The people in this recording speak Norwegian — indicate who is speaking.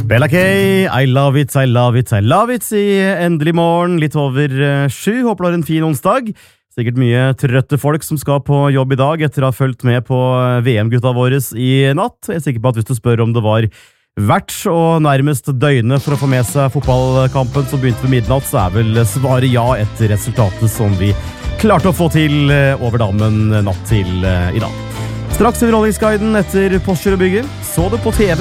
Speaker 1: Bella K, I love it, I love it, I love it I endelig morgen, litt over 7. Håper du har en fin onsdag. Sikkert mye trøtte folk som skal på jobb i dag etter å ha fulgt med på VM-gutta våres i natt. Jeg er sikker på at hvis du spør om det var verdt og nærmest døgnet for å få med seg fotballkampen som begynte ved midnatt, så er vel svaret ja etter resultatet som vi klarte å få til over dammen natt til i dag. Straks underholdningsguiden etter Porsche og bygget. Så det på TV